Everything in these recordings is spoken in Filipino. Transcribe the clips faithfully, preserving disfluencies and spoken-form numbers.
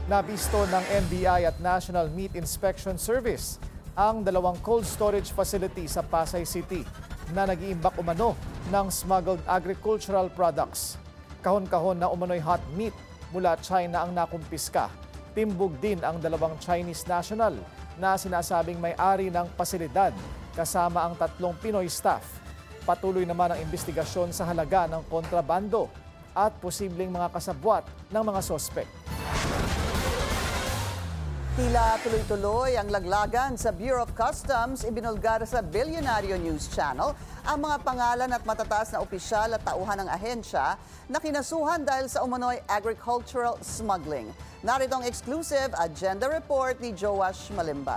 Nabisto ng N B I at National Meat Inspection Service ang dalawang cold storage facility sa Pasay City na nag-iimbak umano ng smuggled agricultural products. Kahon-kahon na umano'y hot meat mula China ang nakumpiska. Timbog din ang dalawang Chinese national na sinasabing may-ari ng pasilidad kasama ang tatlong Pinoy staff. Patuloy naman ang investigasyon sa halaga ng kontrabando at posibleng mga kasabwat ng mga sospek. Tila tuloy-tuloy ang laglagan sa Bureau of Customs, ibinulgar sa Billionario News Channel ang mga pangalan at matataas na opisyal at tauhan ng ahensya na kinasuhan dahil sa umano'y agricultural smuggling. Narito ang exclusive agenda report ni Joash Malimban.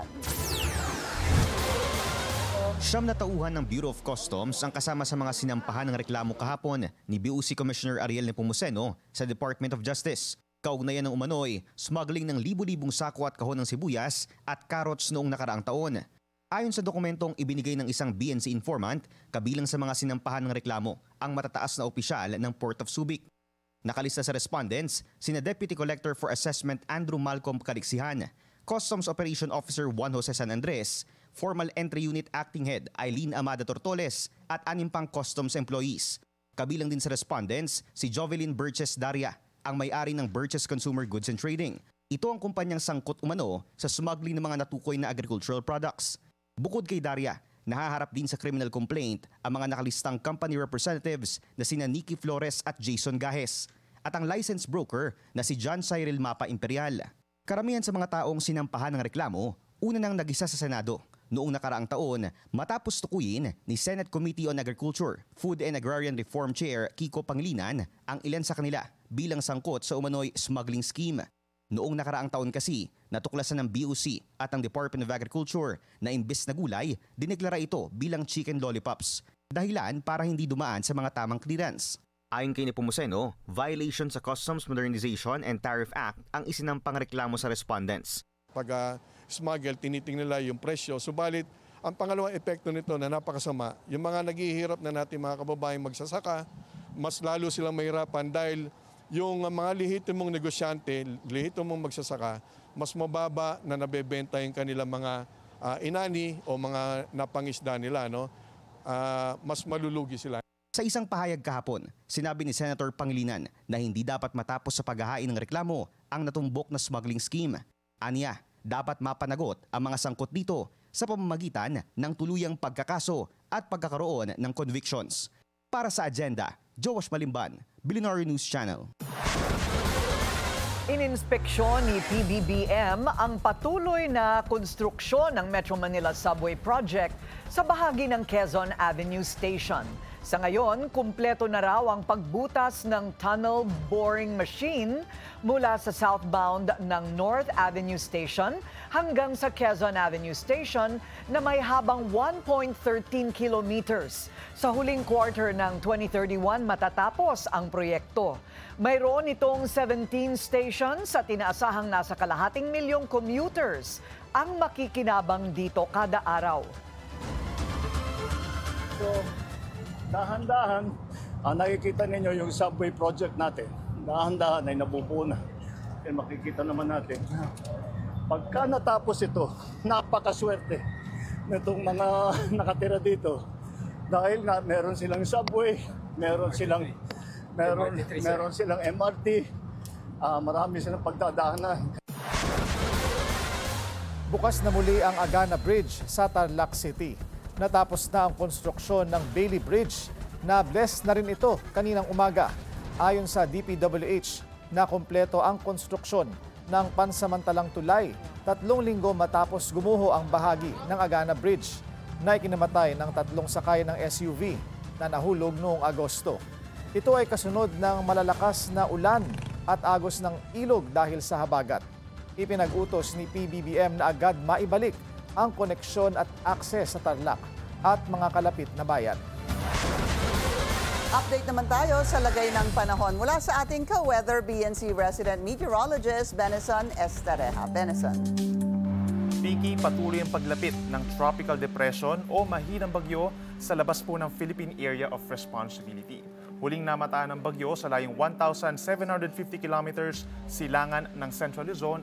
Siyam na tauhan ng Bureau of Customs ang kasama sa mga sinampahan ng reklamo kahapon ni B O C Commissioner Ariel Nepomuceno sa Department of Justice. Kaugnayan ng umano'y smuggling ng libu-libong sako at kahon ng sibuyas at carrots noong nakaraang taon. Ayon sa dokumentong ibinigay ng isang B N C informant, kabilang sa mga sinampahan ng reklamo ang matataas na opisyal ng Port of Subic. Nakalista sa respondents, sina Deputy Collector for Assessment Andrew Malcolm Calixihan, Customs Operation Officer Juan Jose San Andres, Formal Entry Unit Acting Head Eileen Amada Tortoles at anim pang customs employees. Kabilang din sa respondents, si Jovelyn Burches Daria, ang may-ari ng Burches Consumer Goods and Trading. Ito ang kumpanyang sangkot umano sa smuggling ng mga natukoy na agricultural products. Bukod kay Daria, nahaharap din sa criminal complaint ang mga nakalistang company representatives na sina Nikki Flores at Jason Gahes at ang licensed broker na si John Cyril Mapa Imperial. Karamihan sa mga taong sinampahan ng reklamo, una nang nagisa sa Senado noong nakaraang taon matapos tukuyin ni Senate Committee on Agriculture, Food and Agrarian Reform Chair Kiko Pangilinan ang ilan sa kanila bilang sangkot sa umano'y smuggling scheme. Noong nakaraang taon kasi, natuklasan ng B O C at ang Department of Agriculture na imbes na gulay, dineklara ito bilang chicken lollipops, dahilan para hindi dumaan sa mga tamang clearance. Ayon kay Nepomuceno, violation sa Customs Modernization and Tariff Act ang isinampang reklamo sa respondents. Pag uh, smuggle, tinitingnan nila yung presyo. Subalit, ang pangalawang epekto nito na napakasama, yung mga naghihirap na natin mga kababayang magsasaka, mas lalo silang mahirapan dahil yung mga lehitimong negosyante, lehitimong magsasaka, mas mababa na nabebenta yung kanilang mga uh, inani o mga napangisda nila. No? Uh, mas malulugi sila. Sa isang pahayag kahapon, sinabi ni Senator Pangilinan na hindi dapat matapos sa paghahain ng reklamo ang natumbok na smuggling scheme. Aniya, dapat mapanagot ang mga sangkot dito sa pamamagitan ng tuluyang pagkakaso at pagkakaroon ng convictions. Para sa agenda, Joash Malimban, Billionario News Channel. Ininspeksyon ni P B B M ang patuloy na konstruksyon ng Metro Manila Subway Project sa bahagi ng Quezon Avenue Station. Sa ngayon, kumpleto na raw ang pagbutas ng tunnel boring machine mula sa southbound ng North Avenue Station hanggang sa Quezon Avenue Station na may habang one point one three kilometers. Sa huling quarter ng twenty thirty-one matatapos ang proyekto. Mayroon itong seventeen stations at inaasahang nasa kalahating milyong commuters ang makikinabang dito kada araw. So, dahan-dahan, ah, nakikita ninyo yung subway project natin. Dahan-dahan ay nabubuo na. Kaya makikita naman natin. Pagka natapos ito, napakaswerte nitong mga nakatira dito. Dahil nga meron silang subway, meron silang meron, meron silang M R T, ah, marami silang pagdadaanan. Bukas na muli ang Agana Bridge sa Tarlac City. Natapos na ang konstruksyon ng Bailey Bridge na blessed na rin ito kaninang umaga. Ayon sa D P W H, na kompleto ang konstruksyon ng pansamantalang tulay tatlong linggo matapos gumuho ang bahagi ng Agana Bridge na ikinamatay ng tatlong sakay ng S U V na nahulog noong Agosto. Ito ay kasunod ng malalakas na ulan at agos ng ilog dahil sa habagat. Ipinag-utos ni P B B M na agad maibalik ang koneksyon at akses sa Tarlac at mga kalapit na bayan. Update naman tayo sa lagay ng panahon mula sa ating ka-weather B N C resident meteorologist Benison Estareja. Benison. Vicky, patuloy ang paglapit ng tropical depression o mahinang bagyo sa labas po ng Philippine Area of Responsibility. Huling namataan ng bagyo sa layong one thousand seven hundred fifty kilometers silangan ng Central Luzon